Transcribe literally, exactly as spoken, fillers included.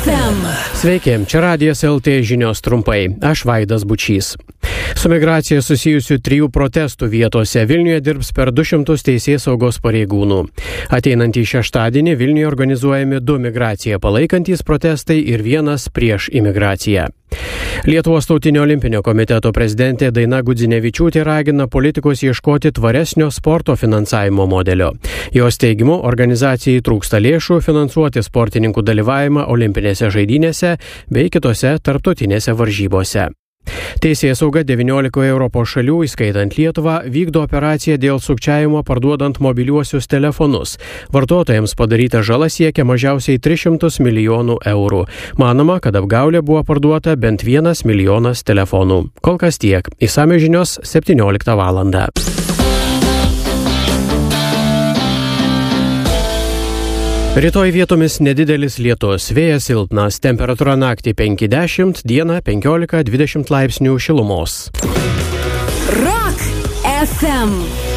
ef em. Sveiki, čia Radijas L T žinios trumpai. Aš Vaidas Bučys. Su migracija susijusių trijų protestų vietose Vilniuje dirbs per du šimtus teisėsaugos pareigūnų. Ateinantį šeštadienį Vilniuje organizuojami du migraciją palaikantys protestai ir vienas prieš imigraciją. Lietuvos tautinio olimpinio komiteto prezidentė Daina Gudzinevičiūtė ragina politikus ieškoti tvaresnio sporto finansavimo modelio. Jos teigimu, organizacijai trūksta lėšų finansuoti sportininkų dalyvavimą olimpinėse žaidynėse bei kitose tarptautinėse varžybose. Teisėsauga devyniolikoje Europos šalių, įskaitant Lietuvą, vykdo operaciją dėl sukčiavimo parduodant mobiliuosius telefonus. Vartotojams padaryta žala siekia mažiausiai tris šimtus milijonų eurų. Manoma, kad apgaulė buvo parduota bent vienas milijonas telefonų. Kol kas tiek. Išsamios žinios septynioliktą valandą. Rytoj vietomis nedidelis lietus, vėjas silpnas, temperatūra naktį penki dešimt, dieną penkiolika dvidešimt laipsnių šilumos. Rock ef em.